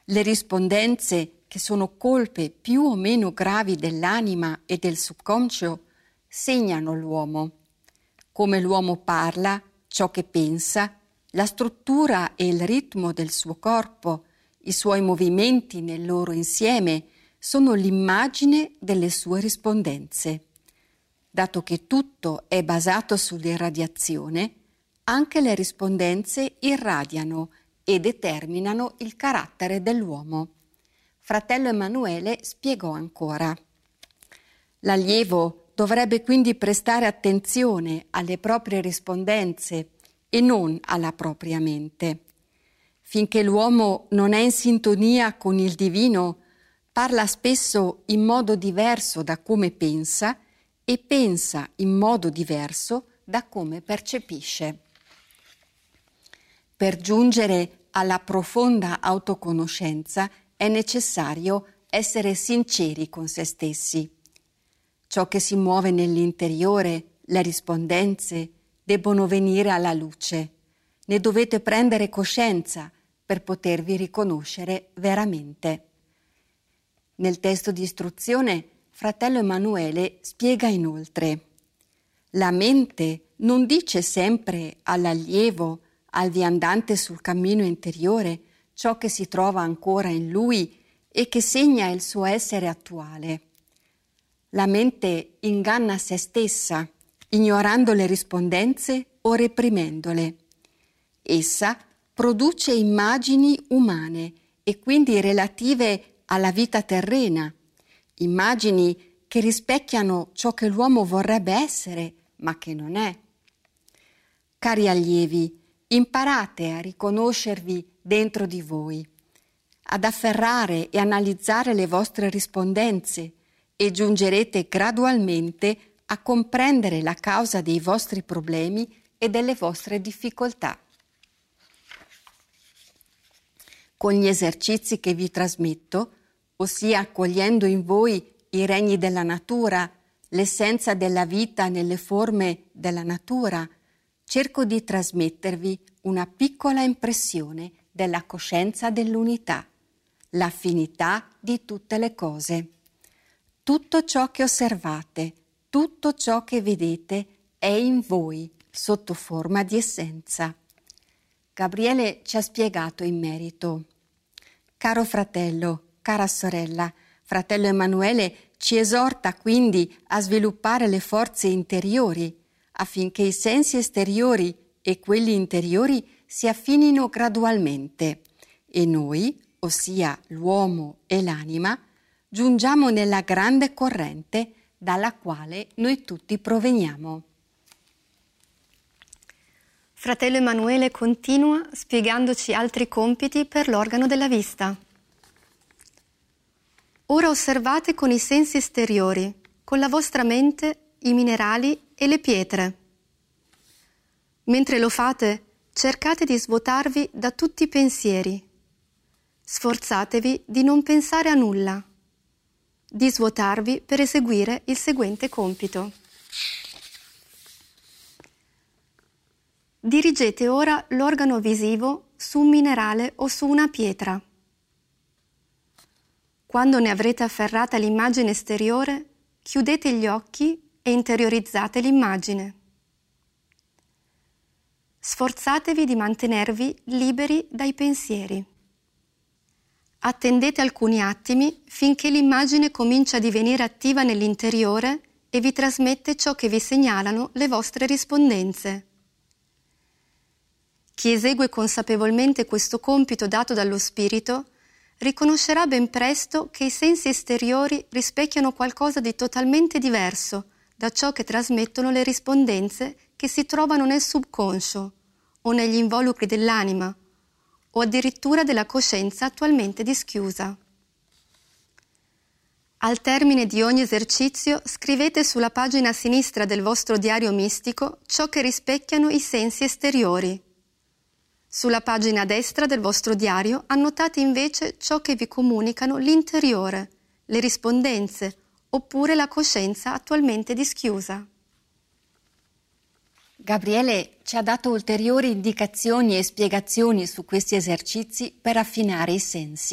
Le rispondenze, che sono colpe più o meno gravi dell'anima e del subconscio, segnano l'uomo. Come l'uomo parla, ciò che pensa, la struttura e il ritmo del suo corpo, i suoi movimenti nel loro insieme, sono l'immagine delle sue rispondenze. Dato che tutto è basato sull'irradiazione, anche le rispondenze irradiano e determinano il carattere dell'uomo. Fratello Emanuele spiegò ancora. L'allievo dovrebbe quindi prestare attenzione alle proprie rispondenze e non alla propria mente. Finché l'uomo non è in sintonia con il divino, parla spesso in modo diverso da come pensa e pensa in modo diverso da come percepisce. Per giungere alla profonda autoconoscenza è necessario essere sinceri con se stessi. Ciò che si muove nell'interiore, le rispondenze, debbono venire alla luce. Ne dovete prendere coscienza per potervi riconoscere veramente. Nel testo di istruzione, fratello Emanuele spiega inoltre: la mente non dice sempre all'allievo, al viandante sul cammino interiore, ciò che si trova ancora in lui e che segna il suo essere attuale. La mente inganna se stessa, ignorando le rispondenze o reprimendole. Essa produce immagini umane e quindi relative alla vita terrena, immagini che rispecchiano ciò che l'uomo vorrebbe essere, ma che non è. Cari allievi, imparate a riconoscervi dentro di voi, ad afferrare e analizzare le vostre rispondenze e giungerete gradualmente a comprendere la causa dei vostri problemi e delle vostre difficoltà. Con gli esercizi che vi trasmetto, ossia accogliendo in voi i regni della natura, l'essenza della vita nelle forme della natura, cerco di trasmettervi una piccola impressione della coscienza dell'unità, l'affinità di tutte le cose. Tutto ciò che osservate, tutto ciò che vedete è in voi, sotto forma di essenza. Gabriele ci ha spiegato in merito. Caro fratello, cara sorella, fratello Emanuele ci esorta quindi a sviluppare le forze interiori affinché i sensi esteriori e quelli interiori si affinino gradualmente e noi, ossia l'uomo e l'anima, giungiamo nella grande corrente dalla quale noi tutti proveniamo. Fratello Emanuele continua spiegandoci altri compiti per l'organo della vista. Ora osservate con i sensi esteriori, con la vostra mente, i minerali e le pietre. Mentre lo fate, cercate di svuotarvi da tutti i pensieri. Sforzatevi di non pensare a nulla, di svuotarvi per eseguire il seguente compito. Dirigete ora l'organo visivo su un minerale o su una pietra. Quando ne avrete afferrata l'immagine esteriore, chiudete gli occhi e interiorizzate l'immagine. Sforzatevi di mantenervi liberi dai pensieri. Attendete alcuni attimi finché l'immagine comincia a divenire attiva nell'interiore e vi trasmette ciò che vi segnalano le vostre rispondenze. Chi esegue consapevolmente questo compito dato dallo Spirito riconoscerà ben presto che i sensi esteriori rispecchiano qualcosa di totalmente diverso da ciò che trasmettono le rispondenze che si trovano nel subconscio o negli involucri dell'anima o addirittura della coscienza attualmente dischiusa. Al termine di ogni esercizio scrivete sulla pagina sinistra del vostro diario mistico ciò che rispecchiano i sensi esteriori. Sulla pagina destra del vostro diario annotate invece ciò che vi comunicano l'interiore, le rispondenze oppure la coscienza attualmente dischiusa. Gabriele ci ha dato ulteriori indicazioni e spiegazioni su questi esercizi per affinare i sensi.